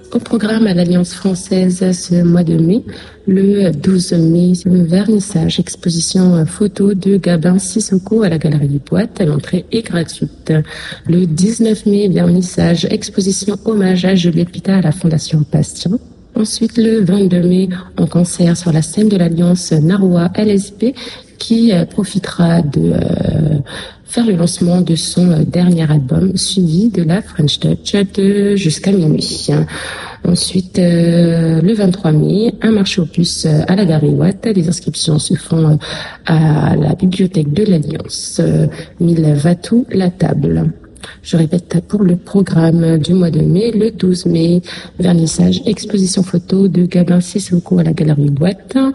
Au programme à l'Alliance française ce mois de mai, le 12 mai, le vernissage exposition photo de Gabin Sissoko à la Galerie Boîte. L'entrée est gratuite. Le 19 mai, vernissage exposition hommage à Juliette Pita à la Fondation Bastien. Ensuite, le 22 mai, un concert sur la scène de l'Alliance Narwa LSP qui profitera de faire le lancement de son dernier album, suivi de la French Touch jusqu'à minuit. Ensuite, le 23 mai, un marché aux puces à la Galerie Watt. Les inscriptions se font à la bibliothèque de l'Alliance. 1000 Vatou, la table. Je répète pour le programme du mois de mai, le 12 mai, vernissage, exposition photo de Gabin Sissoko à la Galerie Boîte.